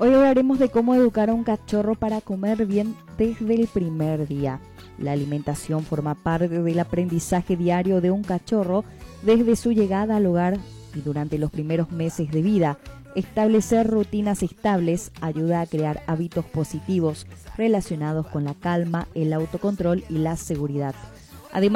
Hoy hablaremos de cómo educar a un cachorro para comer bien desde el primer día. La alimentación forma parte del aprendizaje diario de un cachorro desde su llegada al hogar y durante los primeros meses de vida. Establecer rutinas estables ayuda a crear hábitos positivos relacionados con la calma, el autocontrol y la seguridad.